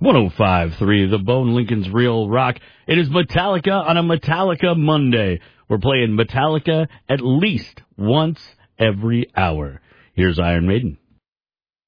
105.3 The Bone, Lincoln's Real Rock. It is Metallica on a Metallica Monday. We're playing Metallica at least once every hour. Here's Iron Maiden.